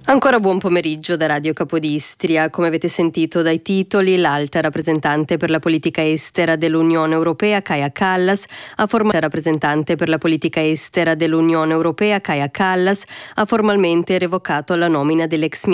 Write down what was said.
Ancora buon pomeriggio da Radio Capodistria. Come avete sentito dai titoli, l'alta rappresentante per la politica estera dell'Unione Europea, Kaja Kallas, ha formalmente revocato la nomina dell'ex